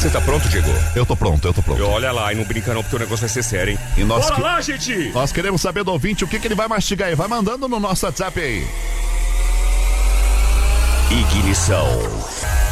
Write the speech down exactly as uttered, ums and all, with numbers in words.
Você tá pronto, Diego? Eu tô pronto, eu tô pronto. E olha lá, e não brinca não, porque o negócio vai ser sério, hein? E nós Bora que... lá, gente! Nós queremos saber do ouvinte o que, que ele vai mastigar aí. Vai mandando no nosso WhatsApp aí. Ignição.